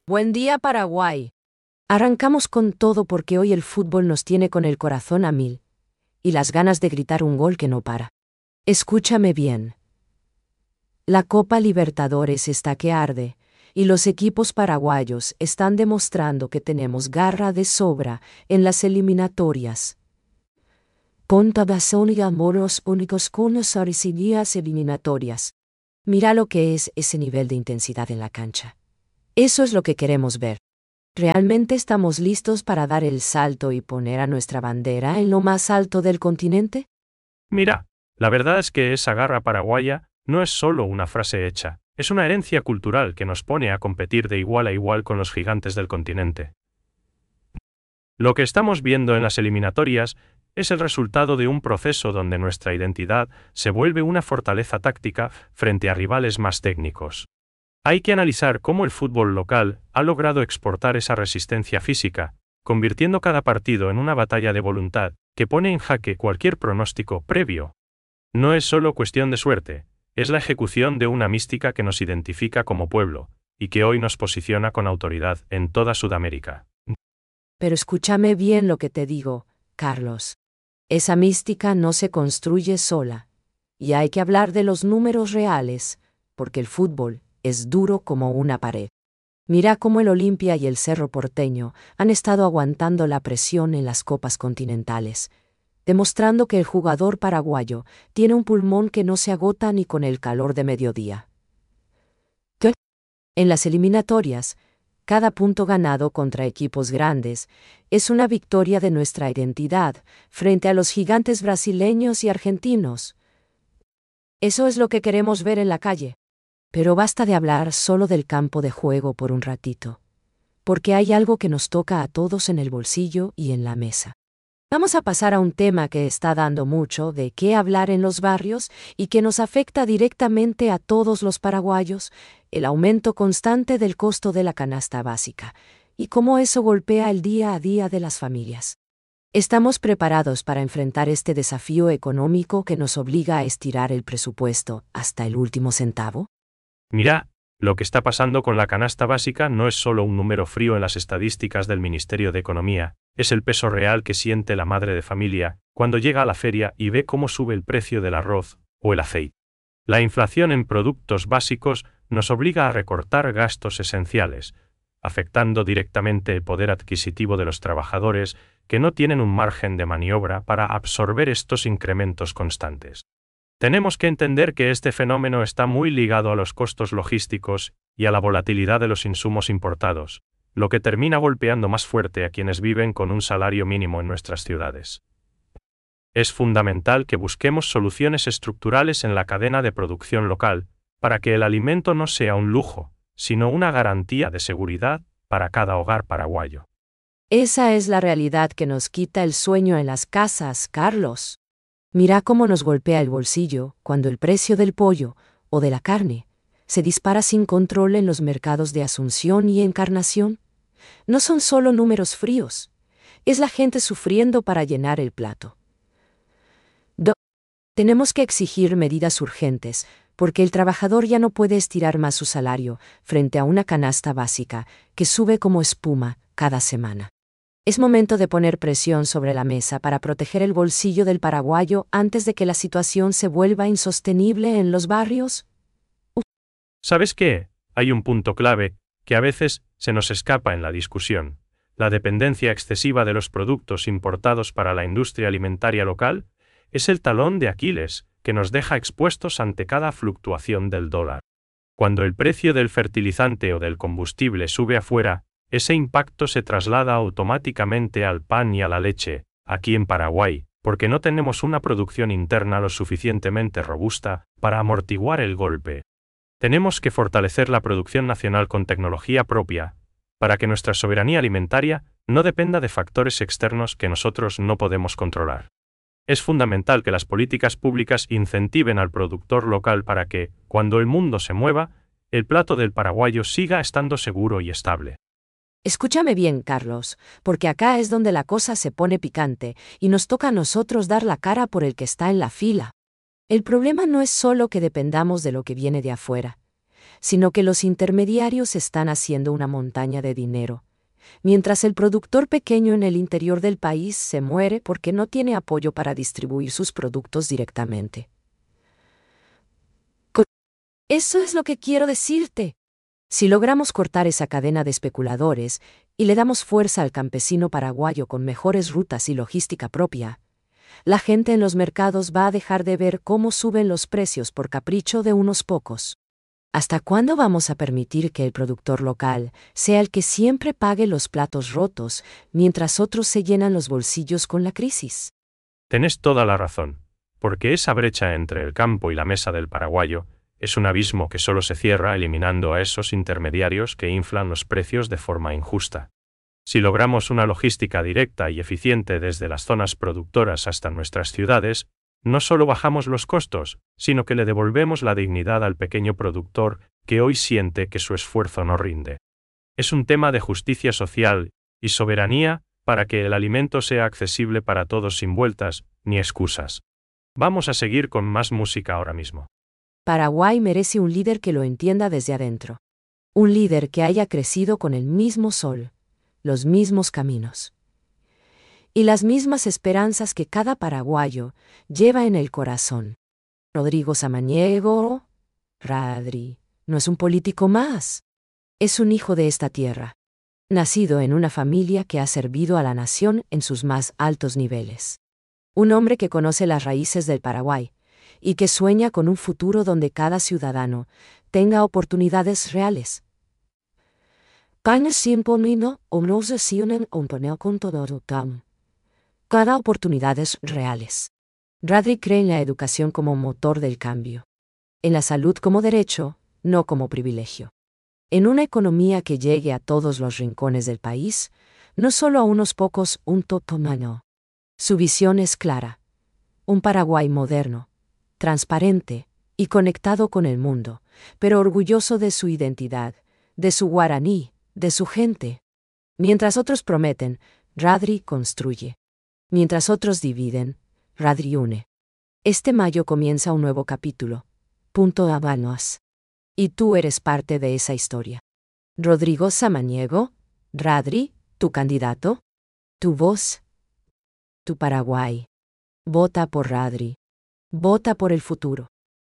Buen día, Paraguay. Arrancamos con todo porque hoy el fútbol nos tiene con el corazón a mil y las ganas de gritar un gol que no para. Escúchame bien. La Copa Libertadores está que arde, y los equipos paraguayos están demostrando que tenemos garra de sobra en las eliminatorias. Pontabazón y amoros únicos con las eliminatorias. Mira lo que es ese nivel de intensidad en la cancha. Eso es lo que queremos ver. ¿Realmente estamos listos para dar el salto y poner a nuestra bandera en lo más alto del continente? Mira, la verdad es que esa garra paraguaya no es solo una frase hecha, es una herencia cultural que nos pone a competir de igual a igual con los gigantes del continente. Lo que estamos viendo en las eliminatorias es el resultado de un proceso donde nuestra identidad se vuelve una fortaleza táctica frente a rivales más técnicos. Hay que analizar cómo el fútbol local ha logrado exportar esa resistencia física, convirtiendo cada partido en una batalla de voluntad que pone en jaque cualquier pronóstico previo. No es solo cuestión de suerte, es la ejecución de una mística que nos identifica como pueblo, y que hoy nos posiciona con autoridad en toda Sudamérica. Pero escúchame bien lo que te digo, Carlos. Esa mística no se construye sola. Y hay que hablar de los números reales, porque el fútbol es duro como una pared. Mira cómo el Olimpia y el Cerro Porteño han estado aguantando la presión en las copas continentales, demostrando que el jugador paraguayo tiene un pulmón que no se agota ni con el calor de mediodía. ¿Qué? En las eliminatorias, cada punto ganado contra equipos grandes es una victoria de nuestra identidad frente a los gigantes brasileños y argentinos. Eso es lo que queremos ver en la calle. Pero basta de hablar solo del campo de juego por un ratito, porque hay algo que nos toca a todos en el bolsillo y en la mesa. Vamos a pasar a un tema que está dando mucho de qué hablar en los barrios y que nos afecta directamente a todos los paraguayos, el aumento constante del costo de la canasta básica, y cómo eso golpea el día a día de las familias. ¿Estamos preparados para enfrentar este desafío económico que nos obliga a estirar el presupuesto hasta el último centavo? Mira, lo que está pasando con la canasta básica no es solo un número frío en las estadísticas del Ministerio de Economía, es el peso real que siente la madre de familia cuando llega a la feria y ve cómo sube el precio del arroz o el aceite. La inflación en productos básicos nos obliga a recortar gastos esenciales, afectando directamente el poder adquisitivo de los trabajadores que no tienen un margen de maniobra para absorber estos incrementos constantes. Tenemos que entender que este fenómeno está muy ligado a los costos logísticos y a la volatilidad de los insumos importados, lo que termina golpeando más fuerte a quienes viven con un salario mínimo en nuestras ciudades. Es fundamental que busquemos soluciones estructurales en la cadena de producción local, para que el alimento no sea un lujo, sino una garantía de seguridad para cada hogar paraguayo. Esa es la realidad que nos quita el sueño en las casas, Carlos. Mira cómo nos golpea el bolsillo cuando el precio del pollo o de la carne se dispara sin control en los mercados de Asunción y Encarnación. No son solo números fríos, es la gente sufriendo para llenar el plato. Tenemos que exigir medidas urgentes, porque el trabajador ya no puede estirar más su salario frente a una canasta básica que sube como espuma cada semana. Es momento de poner presión sobre la mesa para proteger el bolsillo del paraguayo antes de que la situación se vuelva insostenible en los barrios. ¿Sabes qué? Hay un punto clave que a veces se nos escapa en la discusión. La dependencia excesiva de los productos importados para la industria alimentaria local es el talón de Aquiles que nos deja expuestos ante cada fluctuación del dólar. Cuando el precio del fertilizante o del combustible sube afuera, ese impacto se traslada automáticamente al pan y a la leche, aquí en Paraguay, porque no tenemos una producción interna lo suficientemente robusta para amortiguar el golpe. Tenemos que fortalecer la producción nacional con tecnología propia, para que nuestra soberanía alimentaria no dependa de factores externos que nosotros no podemos controlar. Es fundamental que las políticas públicas incentiven al productor local para que, cuando el mundo se mueva, el plato del paraguayo siga estando seguro y estable. Escúchame bien, Carlos, porque acá es donde la cosa se pone picante y nos toca a nosotros dar la cara por el que está en la fila. El problema no es solo que dependamos de lo que viene de afuera, sino que los intermediarios están haciendo una montaña de dinero, mientras el productor pequeño en el interior del país se muere porque no tiene apoyo para distribuir sus productos directamente. Eso es lo que quiero decirte. Si logramos cortar esa cadena de especuladores y le damos fuerza al campesino paraguayo con mejores rutas y logística propia, la gente en los mercados va a dejar de ver cómo suben los precios por capricho de unos pocos. ¿Hasta cuándo vamos a permitir que el productor local sea el que siempre pague los platos rotos mientras otros se llenan los bolsillos con la crisis? Tenés toda la razón, porque esa brecha entre el campo y la mesa del paraguayo es un abismo que solo se cierra eliminando a esos intermediarios que inflan los precios de forma injusta. Si logramos una logística directa y eficiente desde las zonas productoras hasta nuestras ciudades, no solo bajamos los costos, sino que le devolvemos la dignidad al pequeño productor que hoy siente que su esfuerzo no rinde. Es un tema de justicia social y soberanía para que el alimento sea accesible para todos sin vueltas ni excusas. Vamos a seguir con más música ahora mismo. Paraguay merece un líder que lo entienda desde adentro. Un líder que haya crecido con el mismo sol, los mismos caminos y las mismas esperanzas que cada paraguayo lleva en el corazón. Rodrigo Samaniego, Radri, no es un político más. Es un hijo de esta tierra, nacido en una familia que ha servido a la nación en sus más altos niveles. Un hombre que conoce las raíces del Paraguay y que sueña con un futuro donde cada ciudadano tenga oportunidades reales. Cada oportunidades reales. Radri cree en la educación como motor del cambio, en la salud como derecho, no como privilegio. En una economía que llegue a todos los rincones del país, no solo a unos pocos, un totomano. Su visión es clara. Un Paraguay moderno, transparente y conectado con el mundo, pero orgulloso de su identidad, de su guaraní, de su gente. Mientras otros prometen, Radri construye. Mientras otros dividen, Radri une. Este mayo comienza un nuevo capítulo. Punto Habanos. Y tú eres parte de esa historia. Rodrigo Samaniego, Radri, tu candidato, tu voz, tu Paraguay. Vota por Radri. Vota por el futuro.